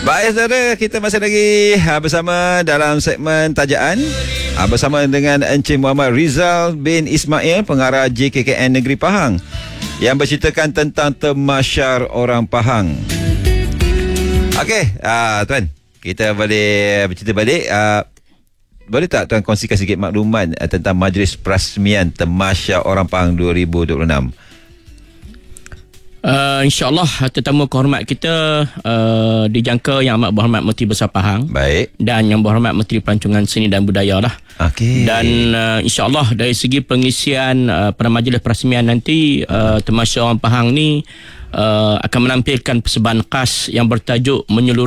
Baik saudara, kita masih lagi bersama dalam segmen Tajaan bersama dengan Encik Muhammad Rizal bin Ismail, pengarah JKKN Negeri Pahang, yang berceritakan tentang Temasyar Orang Pahang. Okey, tuan, kita boleh bercerita balik. Boleh tak tuan kongsikan sikit maklumat tentang Majlis Perasmian Temasyar Orang Pahang 2026? InsyaAllah tetamu kehormat kita dijangka Yang Amat Berhormat Menteri Besar Pahang. Baik. Dan Yang Berhormat Menteri Pelancongan Seni dan Budaya lah. Okey. Dan insyaAllah dari segi pengisian pada majlis perasmian nanti, Temasyar Orang Pahang ni akan menampilkan persembahan khas yang bertajuk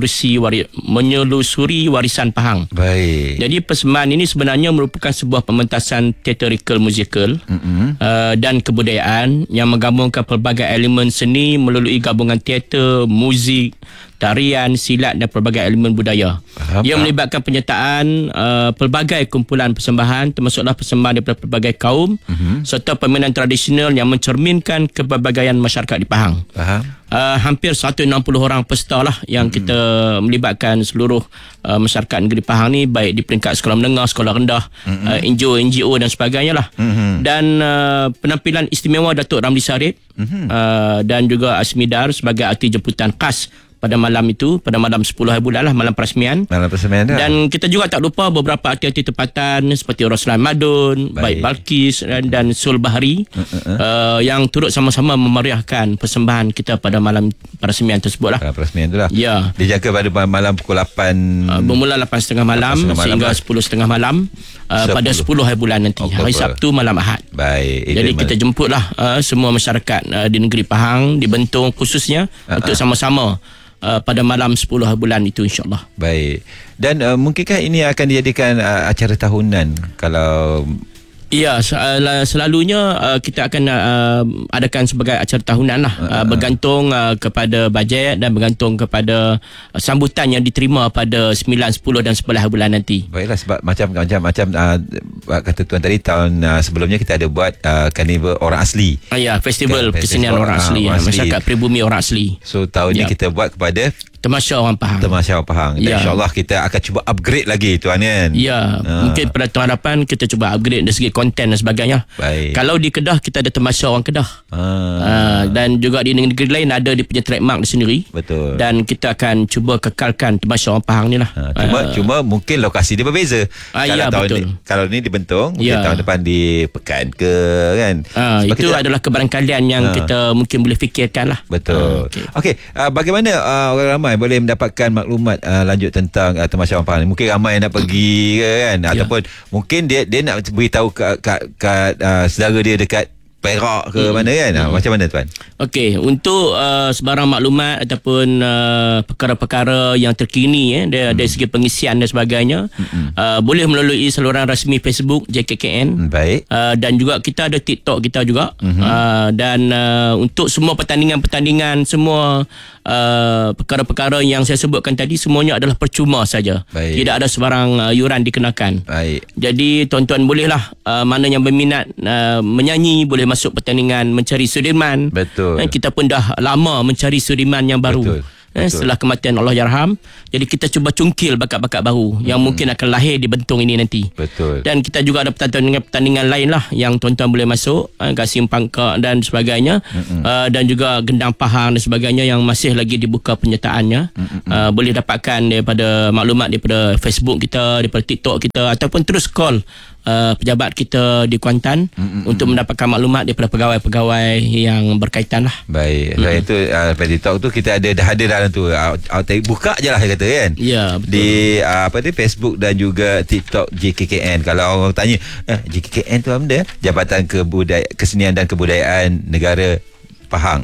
Menyelusuri Warisan Pahang. Baik. Jadi persembahan ini sebenarnya merupakan sebuah pementasan theatrical musical dan kebudayaan yang menggabungkan pelbagai elemen seni melalui gabungan teater, muzik, tarian, silat dan pelbagai elemen budaya. Ia melibatkan penyertaan pelbagai kumpulan persembahan, termasuklah persembahan daripada pelbagai kaum serta permainan tradisional yang mencerminkan kepelbagaian masyarakat di Pahang. Hampir 160 orang peserta lah yang kita melibatkan seluruh masyarakat negeri Pahang ni, baik di peringkat sekolah menengah, sekolah rendah, NGO dan sebagainya lah. Dan penampilan istimewa Datuk Ramli Sarip dan juga Asmidar sebagai artis jemputan khas pada malam itu, pada malam 10 hari bulan lah, malam perasmian. Malam perasmian dah. Dan kita juga tak lupa beberapa artis-artis tempatan seperti Roslan Madun, baik Balkis dan Sul Bahari yang turut sama-sama memeriahkan persembahan kita pada malam perasmian tersebut lah. Perasmian tu lah. Ya. Dijangka pada malam pukul 8. Bermula 8.30 malam sehingga 10.30 malam pada 10 hari bulan nanti. Hari Sabtu malam Ahad. Baik. Jadi kita jemputlah semua masyarakat di negeri Pahang, di Bentong khususnya untuk sama-sama pada malam 10 bulan itu, insyaAllah. Baik. Dan mungkinkah ini akan dijadikan acara tahunan? Kalau ya, selalunya kita akan adakan sebagai acara tahunan lah, bergantung kepada bajet dan bergantung kepada sambutan yang diterima pada 9, 10 dan 11 bulan nanti. Baiklah, sebab macam kata tuan tadi, tahun sebelumnya kita ada buat karnival orang asli. Ya, festival kesenian orang asli, masyarakat pribumi orang asli. So tahun ni kita buat kepada Temasyar Orang Pahang. Temasyar Orang Pahang. Dan insyaAllah kita akan cuba upgrade lagi, tuan kan? Ya, mungkin pada tahun hadapan kita cuba upgrade dari segi konten dan sebagainya. Baik. Kalau di Kedah kita ada Temasyar Orang Kedah. Dan juga di negeri lain ada dia punya trademark sendiri. Betul. Dan kita akan cuba kekalkan Temasyar Orang Pahang ni lah. Cuma mungkin lokasi dia berbeza. Kalau tahun betul. Kalau ni di Bentong, mungkin tahun depan di Pekan ke, kan? Itu adalah kebarangkalian yang kita mungkin boleh fikirkan lah. Betul. Okey, bagaimana orang ramai boleh mendapatkan maklumat lanjut tentang Temasyar Orang Pahang? Mungkin ramai yang nak pergi ke, kan? Ataupun mungkin dia nak beritahu kat saudara dia dekat Perak ke mana, kan? Macam mana, tuan? Okey, untuk sebarang maklumat ataupun perkara-perkara yang terkini dari segi pengisian dan sebagainya, boleh melalui saluran rasmi Facebook JKKN. Baik. Dan juga kita ada TikTok kita juga. Dan untuk semua pertandingan, semua perkara-perkara yang saya sebutkan tadi, semuanya adalah percuma saja. Baik. Tidak ada sebarang yuran dikenakan. Baik. Jadi tuan-tuan bolehlah mana yang berminat menyanyi boleh masuk pertandingan mencari Sudirman. Betul. Kita pun dah lama mencari Sudirman yang baru. Betul. Setelah kematian Allahyarham. Jadi kita cuba cungkil bakat-bakat baru yang mungkin akan lahir di Bentong ini nanti. Betul. Dan kita juga ada pertandingan lain lah yang tuan-tuan boleh masuk, Gasim Pangkak dan sebagainya. Dan juga Gendang Pahang dan sebagainya yang masih lagi dibuka penyertaannya. Boleh dapatkan daripada maklumat daripada Facebook kita, daripada TikTok kita, ataupun terus call pejabat kita di Kuantan untuk mendapatkan maklumat daripada pegawai-pegawai yang berkaitan lah. Baik. Selain itu pada TikTok tu kita dah ada dalam tu, buka je lah, saya kata, kan? Ya, betul. Di Facebook dan juga TikTok JKKN. Kalau orang tanya JKKN tu apa benda? Jabatan Kesenian dan Kebudayaan Negara Pahang.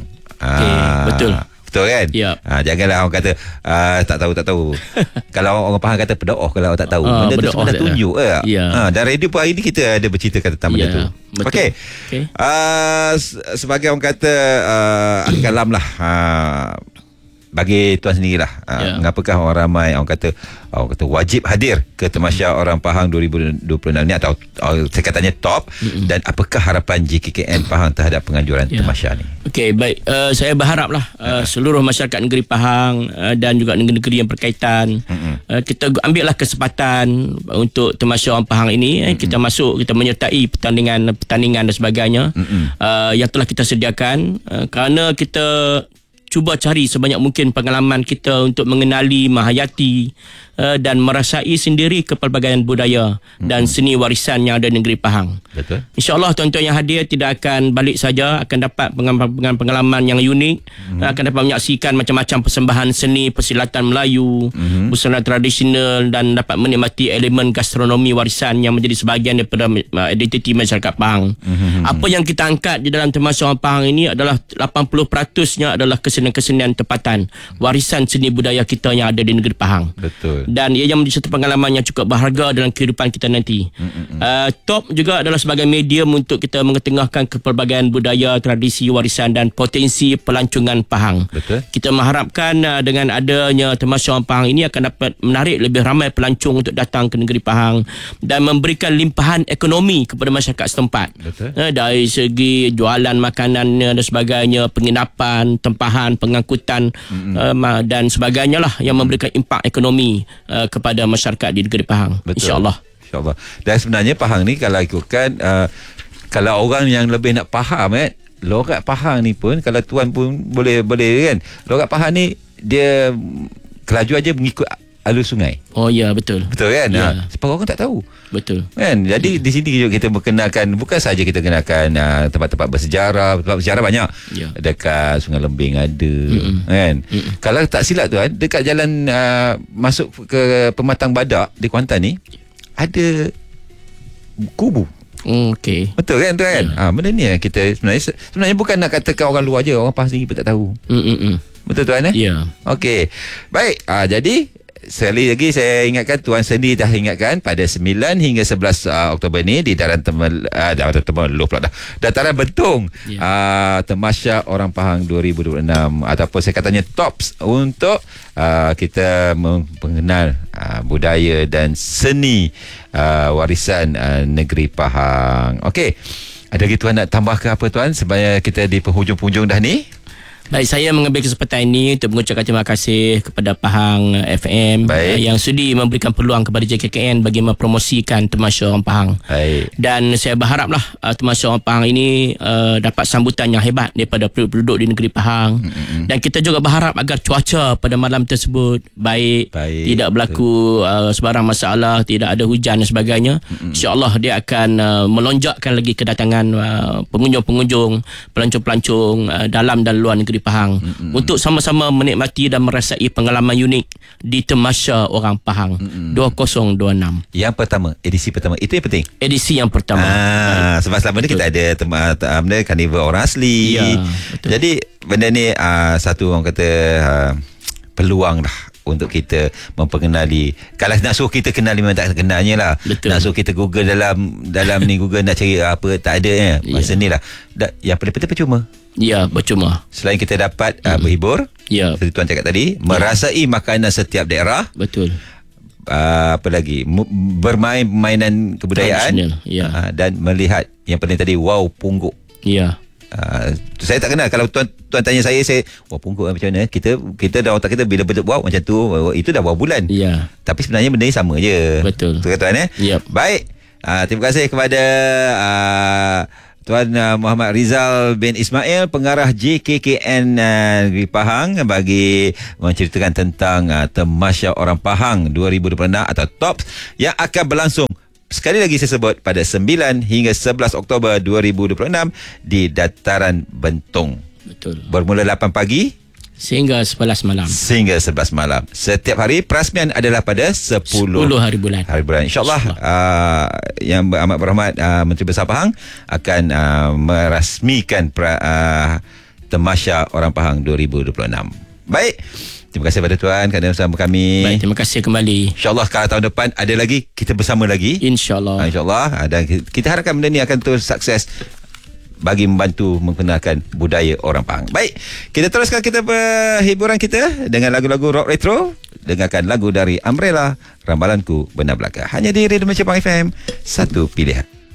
Betul. Betul, kan? Ya. Janganlah orang kata tak tahu. Kalau orang Pahang kata pedoh, kalau orang tak tahu. Benda tu sebenarnya tunjuk. Dan radio pun hari ni kita ada bercerita tentang benda tu. Okey. Sebagai orang kata ahli kalam lah, bagi tuan sendirilah, mengapakah orang ramai orang kata wajib hadir ke Tamasya Orang Pahang 2026 ni, atau saya katanya top, dan apakah harapan JKKN Pahang terhadap penganjuran Tamasya ni? Okey, baik. Saya berharaplah seluruh masyarakat negeri Pahang dan juga negeri-negeri yang berkaitan, kita ambillah kesempatan untuk Tamasya Orang Pahang ini. Kita masuk, kita menyertai pertandingan dan sebagainya yang telah kita sediakan, kerana kita cuba cari sebanyak mungkin pengalaman kita untuk mengenali, menghayati dan merasai sendiri kepelbagaian budaya dan seni warisan yang ada di negeri Pahang. Betul. InsyaAllah tuan-tuan yang hadir tidak akan balik saja, akan dapat pengalaman yang unik, akan dapat menyaksikan macam-macam persembahan seni persilatan Melayu, busana tradisional, dan dapat menikmati elemen gastronomi warisan yang menjadi sebahagian daripada identiti masyarakat Pahang. Apa yang kita angkat di dalam Tamasya Orang Pahang ini adalah 80%-nya adalah kesenian-kesenian tempatan warisan seni budaya kita yang ada di negeri Pahang. Betul. Dan ia yang menjadi satu pengalaman yang cukup berharga dalam kehidupan kita nanti. Top juga adalah sebagai medium untuk kita mengetengahkan kepelbagaian budaya, tradisi, warisan dan potensi pelancongan Pahang. Betul. Kita mengharapkan dengan adanya Tamasya Orang Pahang ini akan dapat menarik lebih ramai pelancong untuk datang ke negeri Pahang dan memberikan limpahan ekonomi kepada masyarakat setempat. Betul. Dari segi jualan makanan dan sebagainya, penginapan, tempahan, pengangkutan dan sebagainya lah, yang memberikan impak ekonomi kepada masyarakat di negeri Pahang. InsyaAllah. Dan sebenarnya Pahang ni kalau ikutkan, kalau orang yang lebih nak faham logat Pahang ni pun, kalau tuan pun boleh kan, logat Pahang ni dia kelaju aja mengikut alur sungai. Oh ya, betul. Betul kan? Ya. Sebab orang tak tahu. Betul. Kan? Jadi di sini juga kita berkenalkan, bukan saja kita kenalkan tempat-tempat bersejarah. Tempat bersejarah banyak. Ya. Dekat Sungai Lembing ada. Kan? Kalau tak silap tuan, dekat jalan masuk ke Pematang Badak di Kuantan ni ada kubu. Okey. Betul kan tuan? Ya. Benda ni kita sebenarnya bukan nak katakan orang luar je, orang Pahang sendiri pun tak tahu. Betul tuan? Ya. Okey. Baik, jadi sekali lagi saya ingatkan, tuan sendiri dah ingatkan, pada 9 hingga 11 Oktober ni di Dataran Bentong, Tamasya Orang Pahang 2026, ataupun saya katanya TOPS, untuk kita mengenal budaya dan seni warisan negeri Pahang. Okey, ada lagi tuan nak tambah ke apa tuan, supaya kita di penghujung-penghujung dah ni? Baik, saya mengambil kesempatan ini untuk mengucapkan terima kasih kepada Pahang FM yang sudi memberikan peluang kepada JKKN bagi mempromosikan Tamasya Orang Pahang. Baik. Dan saya berharaplah Tamasya Orang Pahang ini dapat sambutan yang hebat daripada penduduk di negeri Pahang. Dan kita juga berharap agar cuaca pada malam tersebut baik. Tidak berlaku sebarang masalah, tidak ada hujan dan sebagainya. InsyaAllah dia akan melonjakkan lagi kedatangan pengunjung-pengunjung, pelancong-pelancong dalam dan luar negeri Pahang untuk sama-sama menikmati dan merasai pengalaman unik di Tamasya Orang Pahang 2026. Yang pertama, edisi pertama, itu yang penting. Edisi yang pertama. Sebab selama ni kita ada benda karnival orang asli. Ya, jadi benda ni satu orang kata peluang dah untuk kita memperkenali. Kalau nak suruh kita kenal, memang tak kenalnya lah. Betul. Nak suruh kita Google dalam ni Google nak cari apa, tak ada masa ni lah. Yang paling percuma. Ya, percuma. Selain kita dapat berhibur, seperti tuan cakap tadi, merasai makanan setiap daerah. Betul. Apa lagi, bermain permainan kebudayaan, dan melihat yang paling tadi, wow pungguk. Ya. Saya tak kenal. Kalau tuan tanya saya wah pungguk macam mana, kita dah otak kita bila betul wow macam tu, itu dah wow bulan. Ya. Tapi sebenarnya benda ni sama je. Betul. Betul tuan Yep. Baik. Terima kasih kepada Tuan Muhammad Rizal bin Ismail, pengarah JKKN Negeri Pahang, bagi menceritakan tentang Tamasya Orang Pahang 2026 atau TOPS yang akan berlangsung, sekali lagi saya sebut, pada 9 hingga 11 Oktober 2026 di Dataran Bentong. Betul. Bermula 8 pagi sehingga 11 malam. Setiap hari. Perasmian adalah pada 10 hari bulan. InsyaAllah Yang amat berhormat Menteri Besar Pahang akan merasmikan Tamasya Orang Pahang 2026. Baik, terima kasih kepada tuan kerana bersama kami. Baik, terima kasih kembali. InsyaAllah kalau tahun depan ada lagi, kita bersama lagi. InsyaAllah. Dan kita harapkan benda ni akan terus sukses bagi membantu mengenalkan budaya orang Pahang. Baik, kita teruskan kita hiburan kita dengan lagu-lagu rock retro. Dengarkan lagu dari Umbrella, Rambalanku Benar Belaka. Hanya di Radio Malaysia Pahang FM, satu pilihan.